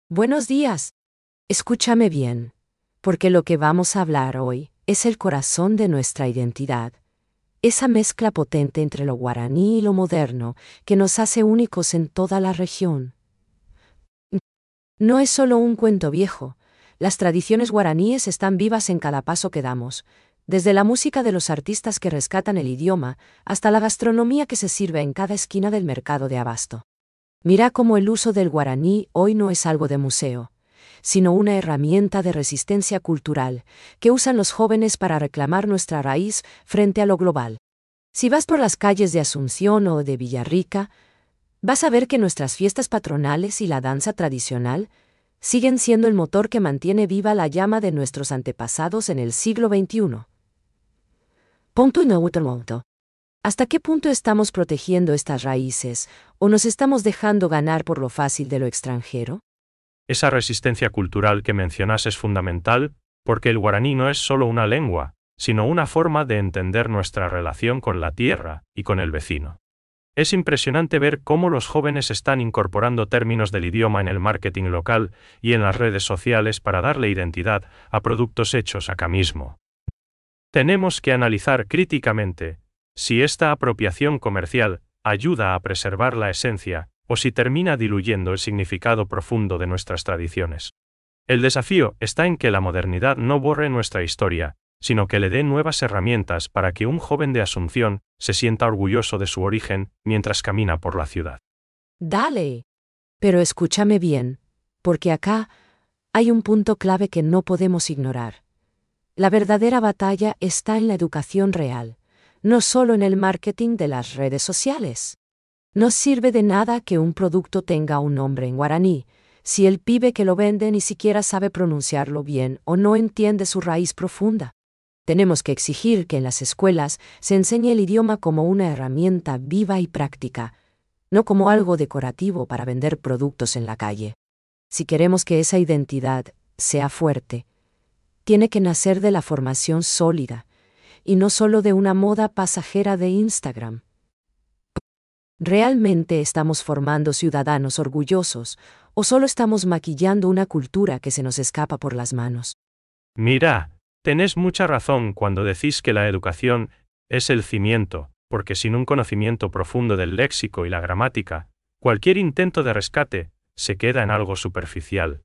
Buenos días. Escúchame bien, porque lo que vamos a hablar hoy es el corazón de nuestra identidad, esa mezcla potente entre lo guaraní y lo moderno que nos hace únicos en toda la región. No es solo un cuento viejo, las tradiciones guaraníes están vivas en cada paso que damos, desde la música de los artistas que rescatan el idioma hasta la gastronomía que se sirve en cada esquina del mercado de abasto. Mira cómo el uso del guaraní hoy no es algo de museo, sino una herramienta de resistencia cultural que usan los jóvenes para reclamar nuestra raíz frente a lo global. Si vas por las calles de Asunción o de Villarrica, vas a ver que nuestras fiestas patronales y la danza tradicional siguen siendo el motor que mantiene viva la llama de nuestros antepasados en el siglo XXI. Punto y no punto. ¿Hasta qué punto estamos protegiendo estas raíces o nos estamos dejando ganar por lo fácil de lo extranjero? Esa resistencia cultural que mencionas es fundamental, porque el guaraní no es solo una lengua, sino una forma de entender nuestra relación con la tierra y con el vecino. Es impresionante ver cómo los jóvenes están incorporando términos del idioma en el marketing local y en las redes sociales para darle identidad a productos hechos acá mismo. Tenemos que analizar críticamente si esta apropiación comercial ayuda a preservar la esencia o si termina diluyendo el significado profundo de nuestras tradiciones. El desafío está en que la modernidad no borre nuestra historia, sino que le dé nuevas herramientas para que un joven de Asunción se sienta orgulloso de su origen mientras camina por la ciudad. Dale. Pero escúchame bien, porque acá hay un punto clave que no podemos ignorar. La verdadera batalla está en la educación real, no solo en el marketing de las redes sociales. No sirve de nada que un producto tenga un nombre en guaraní, si el pibe que lo vende ni siquiera sabe pronunciarlo bien o no entiende su raíz profunda. Tenemos que exigir que en las escuelas se enseñe el idioma como una herramienta viva y práctica, no como algo decorativo para vender productos en la calle. Si queremos que esa identidad sea fuerte, tiene que nacer de la formación sólida, y no solo de una moda pasajera de Instagram. ¿Realmente estamos formando ciudadanos orgullosos o solo estamos maquillando una cultura que se nos escapa por las manos? Mira, tenés mucha razón cuando decís que la educación es el cimiento, porque sin un conocimiento profundo del léxico y la gramática, cualquier intento de rescate se queda en algo superficial.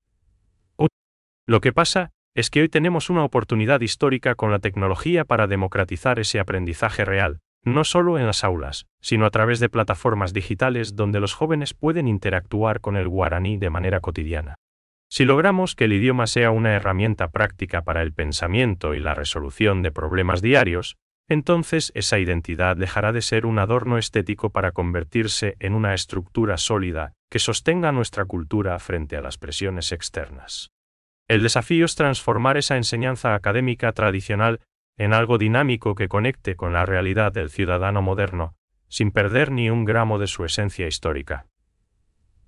Lo que pasa es que hoy tenemos una oportunidad histórica con la tecnología para democratizar ese aprendizaje real, no solo en las aulas, sino a través de plataformas digitales donde los jóvenes pueden interactuar con el guaraní de manera cotidiana. Si logramos que el idioma sea una herramienta práctica para el pensamiento y la resolución de problemas diarios, entonces esa identidad dejará de ser un adorno estético para convertirse en una estructura sólida que sostenga nuestra cultura frente a las presiones externas. El desafío es transformar esa enseñanza académica tradicional en algo dinámico que conecte con la realidad del ciudadano moderno, sin perder ni un gramo de su esencia histórica.